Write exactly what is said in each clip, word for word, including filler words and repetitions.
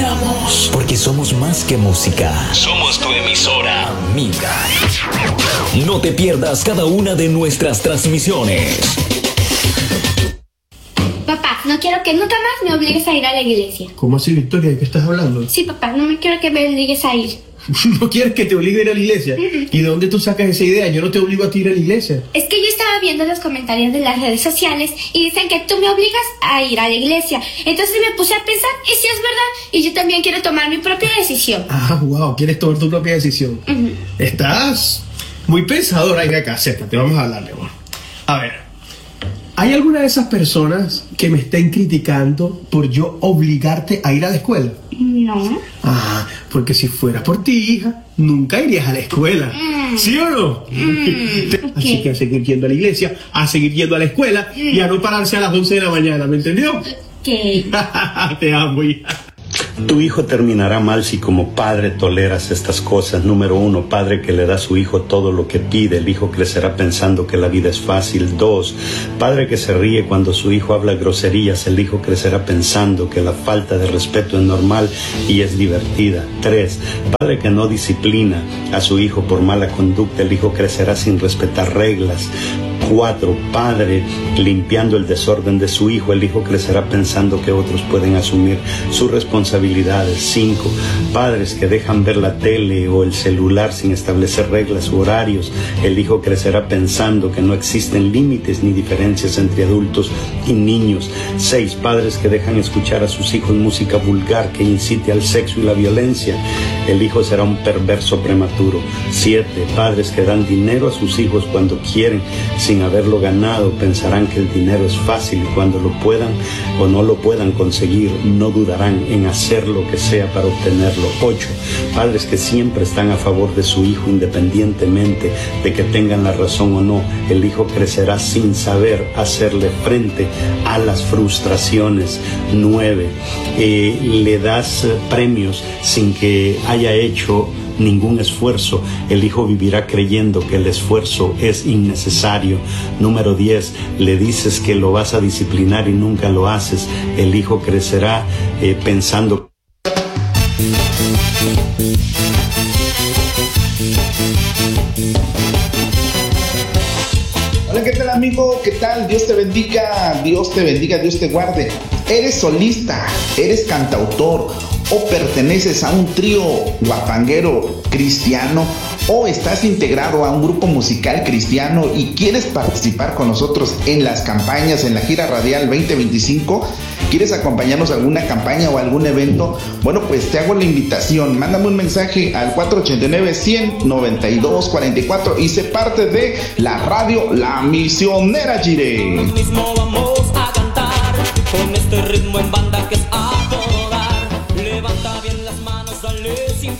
terminamos, porque somos más que música. Somos tu emisora amiga. No te pierdas cada una de nuestras transmisiones. Papá, no quiero que nunca más me obligues a ir a la iglesia. ¿Cómo así, Victoria? ¿De qué estás hablando? Sí, papá, no me quiero que me obligues a ir. ¿No quieres que te obligue a ir a la iglesia? Uh-huh. ¿Y de dónde tú sacas esa idea? Yo no te obligo a ti a ir a la iglesia. Es que yo estaba viendo los comentarios de las redes sociales y dicen que tú me obligas a ir a la iglesia. Entonces me puse a pensar, ¿y si es verdad? Y yo también quiero tomar mi propia decisión. Ah, wow, quieres tomar tu propia decisión. Uh-huh. Estás muy pensadora. Venga acá, acéptate, vamos a hablarle. Bueno. A ver, ¿hay alguna de esas personas que me estén criticando por yo obligarte a ir a la escuela? No. Ah, porque si fuera por ti, hija, nunca irías a la escuela. Mm. ¿Sí o no? Mm. Así okay. que a seguir yendo a la iglesia, a seguir yendo a la escuela mm. y a no pararse a las once de la mañana, ¿me entendió? Okay. Te amo, hija. Tu hijo terminará mal si como padre toleras estas cosas. Número uno, padre que le da a su hijo todo lo que pide. El hijo crecerá pensando que la vida es fácil. Dos, padre que se ríe cuando su hijo habla groserías. El hijo crecerá pensando que la falta de respeto es normal y es divertida. Tres, padre que no disciplina a su hijo por mala conducta. El hijo crecerá sin respetar reglas. Cuatro, padre limpiando el desorden de su hijo. El hijo crecerá pensando que otros pueden asumir sus responsabilidades. Cinco, padres que dejan ver la tele o el celular sin establecer reglas u horarios. El hijo crecerá pensando que no existen límites ni diferencias entre adultos y niños. Seis, padres que dejan escuchar a sus hijos música vulgar que incite al sexo y la violencia. El hijo será un perverso prematuro. Siete, padres que dan dinero a sus hijos cuando quieren sin haberlo ganado. Pensarán que el dinero es fácil y cuando lo puedan o no lo puedan conseguir, no dudarán en hacer lo que sea para obtenerlo. Ocho, padres que siempre están a favor de su hijo independientemente de que tengan la razón o no. El hijo crecerá sin saber hacerle frente a las frustraciones. Nueve, eh, le das premios sin que haya hecho ningún esfuerzo. El hijo vivirá creyendo que el esfuerzo es innecesario. Número diez, le dices que lo vas a disciplinar y nunca lo haces. El hijo crecerá eh, pensando. Hola, ¿qué tal, amigo? ¿Qué tal? Dios te bendiga, Dios te bendiga, Dios te guarde. ¿Eres solista? ¿Eres cantautor? ¿O perteneces a un trío guapanguero cristiano? ¿O estás integrado a un grupo musical cristiano y quieres participar con nosotros en las campañas, en la gira radial veinte veinticinco? ¿Quieres acompañarnos a alguna campaña o algún evento? Bueno, pues te hago la invitación. Mándame un mensaje al cuatro ocho nueve, cien, noventa y dos cuarenta y cuatro y sé parte de la radio La Misionera Jiré. Mismo vamos a cantar con este ritmo en banda que es a todo dar. Levanta bien las manos, dale sin...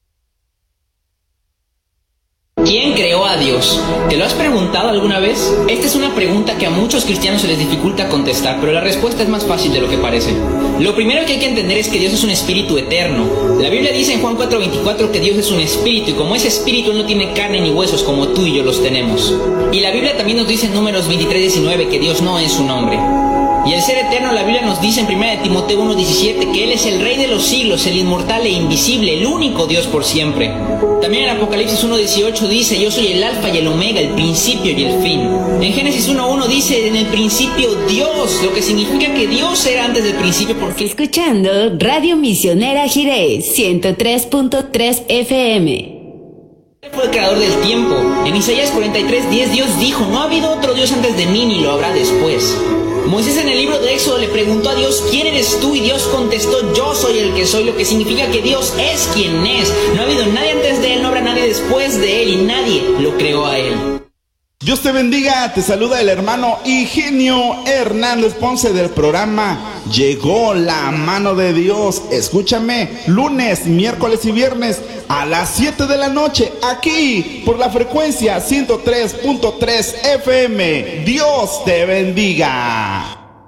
¿Quién creó a Dios? ¿Te lo has preguntado alguna vez? Esta es una pregunta que a muchos cristianos se les dificulta contestar, pero la respuesta es más fácil de lo que parece. Lo primero que hay que entender es que Dios es un espíritu eterno. La Biblia dice en Juan cuatro veinticuatro que Dios es un espíritu y como ese espíritu Él no tiene carne ni huesos como tú y yo los tenemos. Y la Biblia también nos dice en Números veintitrés diecinueve que Dios no es un hombre. Y el ser eterno, la Biblia nos dice en primera de Timoteo uno diecisiete que Él es el Rey de los siglos, el inmortal e invisible, el único Dios por siempre. También en Apocalipsis uno dieciocho dice, yo soy el alfa y el omega, el principio y el fin. En Génesis uno uno dice, en el principio Dios, lo que significa que Dios era antes del principio porque... Escuchando Radio Misionera Jiré, ciento tres punto tres F M. Fue el creador del tiempo. En Isaías cuarenta y tres diez Dios dijo, no ha habido otro Dios antes de mí ni lo habrá después. Moisés en el libro de Éxodo le preguntó a Dios, ¿quién eres tú? Y Dios contestó, yo soy el que soy, lo que significa que Dios es quien es. No ha habido nadie antes de Él, no habrá nadie después de Él y nadie lo creó a Él. Dios te bendiga, te saluda el hermano Higinio Hernández Ponce del programa Llegó la Mano de Dios. Escúchame lunes, miércoles y viernes a las siete de la noche aquí por la frecuencia ciento tres punto tres F M. Dios te bendiga.